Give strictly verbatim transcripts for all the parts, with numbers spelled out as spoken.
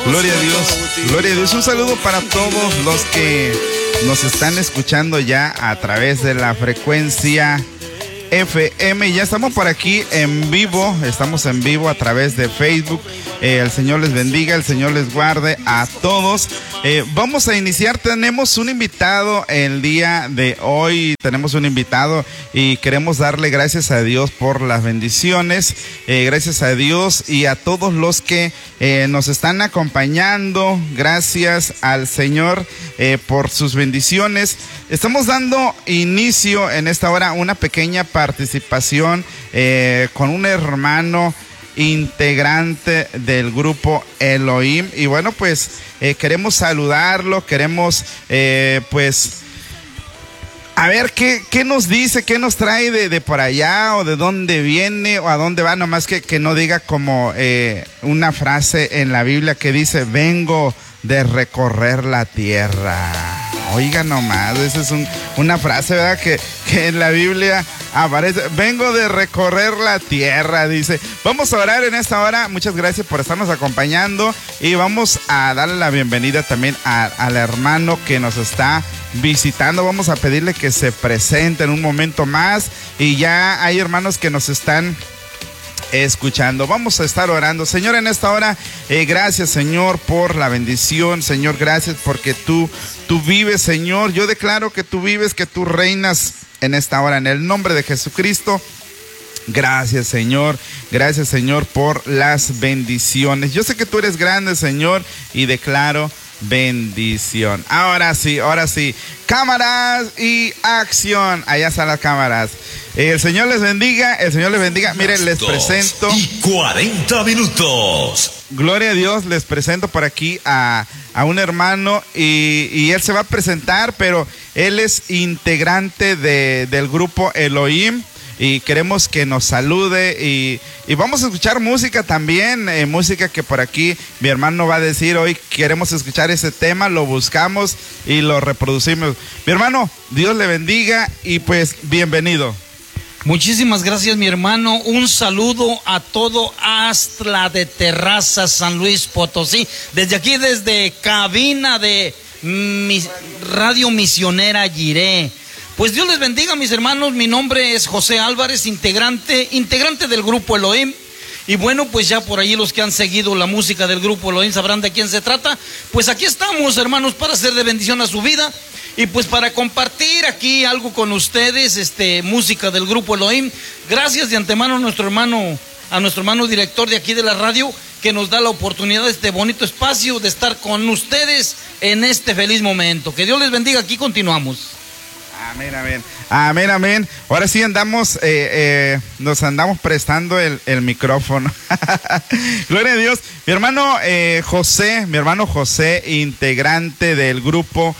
Gloria a Dios, gloria a Dios. Un saludo para todos los que nos están escuchando ya a través de la frecuencia F M. Ya estamos por aquí en vivo, estamos en vivo a través de Facebook. Eh, el Señor les bendiga, el Señor les guarde a todos. Eh, vamos a iniciar, tenemos un invitado el día de hoy, tenemos un invitado y queremos darle gracias a Dios por las bendiciones, eh, gracias a Dios y a todos los que eh, nos están acompañando, gracias al Señor eh, por sus bendiciones. Estamos dando inicio en esta hora una pequeña participación eh, con un hermano integrante del grupo Elohim y bueno pues eh, queremos saludarlo, queremos eh, pues a ver qué, qué nos dice, qué nos trae de, de por allá o de dónde viene o a dónde va, nomás que, que no diga como eh, una frase en la Biblia que dice vengo de recorrer la tierra. Oiga nomás, esa es un, una frase, ¿verdad? Que, que en la Biblia aparece, vengo de recorrer la tierra, dice. Vamos a orar en esta hora, muchas gracias por estarnos acompañando y vamos a darle la bienvenida también a, al hermano que nos está visitando. Vamos a pedirle que se presente en un momento más y ya hay hermanos que nos están escuchando. Vamos a estar orando. Señor, en esta hora, eh, gracias, Señor, por la bendición. Señor, gracias porque tú, tú vives, Señor. Yo declaro que tú vives, que tú reinas en esta hora. En el nombre de Jesucristo. Gracias, Señor. Gracias, Señor, por las bendiciones. Yo sé que tú eres grande, Señor, y declaro bendición. Ahora sí, ahora sí. Cámaras y acción. Allá están las cámaras. El Señor les bendiga, el Señor les bendiga. Miren, les presento. Y cuarenta minutos. Gloria a Dios, les presento por aquí a, a un hermano y, y él se va a presentar, pero él es integrante de, del grupo Elohim. Y queremos que nos salude y, y vamos a escuchar música también, eh, música que por aquí mi hermano va a decir hoy, queremos escuchar ese tema, lo buscamos y lo reproducimos. Mi hermano, Dios le bendiga y pues bienvenido. Muchísimas gracias, mi hermano. Un saludo a todo Astla de Terrazas, San Luis Potosí. Desde aquí, desde cabina de mi Radio Misionera Jiré. Pues Dios les bendiga, mis hermanos. Mi nombre es José Álvarez, integrante, integrante del grupo Elohim. Y bueno, pues ya por ahí los que han seguido la música del grupo Elohim sabrán de quién se trata. Pues aquí estamos, hermanos, para hacer de bendición a su vida. Y pues para compartir aquí algo con ustedes, este, música del grupo Elohim. Gracias de antemano a nuestro hermano, a nuestro hermano director de aquí de la radio, que nos da la oportunidad de este bonito espacio de estar con ustedes en este feliz momento. Que Dios les bendiga, aquí continuamos. Amén, amén, amén, amén. Ahora sí andamos, eh, eh, nos andamos prestando el, el micrófono. Gloria a Dios. Mi hermano eh, José, mi hermano José, integrante del grupo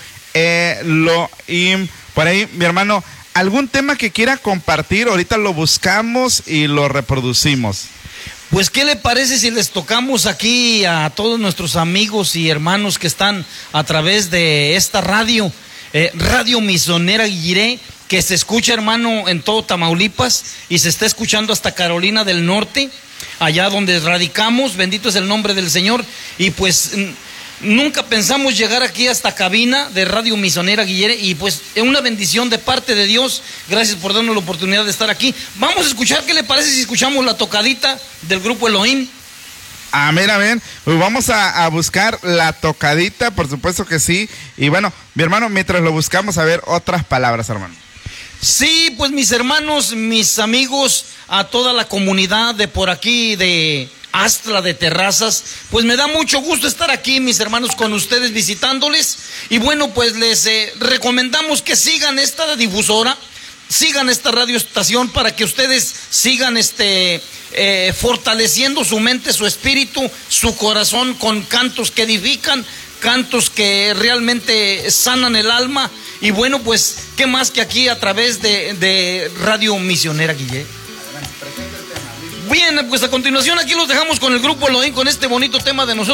Elohim. Por ahí, mi hermano, ¿algún tema que quiera compartir? Ahorita lo buscamos y lo reproducimos. Pues, ¿qué le parece si les tocamos aquí a todos nuestros amigos y hermanos que están a través de esta radio? Eh, Radio Misionera Jiré, que se escucha, hermano, en todo Tamaulipas y se está escuchando hasta Carolina del Norte, allá donde radicamos. Bendito es el nombre del Señor. Y pues nunca pensamos llegar aquí hasta cabina de Radio Misionera Jiré y pues es una bendición de parte de Dios. Gracias por darnos la oportunidad de estar aquí. Vamos a escuchar, ¿qué le parece si escuchamos la tocadita del grupo Elohim? Amén, amén. Pues vamos a, a buscar la tocadita, por supuesto que sí. Y bueno, mi hermano, mientras lo buscamos, a ver otras palabras, hermano. Sí, pues mis hermanos, mis amigos, a toda la comunidad de por aquí, de Astla de Terrazas, pues me da mucho gusto estar aquí, mis hermanos, con ustedes visitándoles. Y bueno, pues les eh, recomendamos que sigan esta difusora, sigan esta radioestación para que ustedes sigan este eh, fortaleciendo su mente, su espíritu, su corazón con cantos que edifican, cantos que realmente sanan el alma. Y bueno, pues, ¿qué más que aquí a través de, de Radio Misionera Guille? Bien, pues a continuación aquí los dejamos con el grupo Elohim, con este bonito tema de nosotros.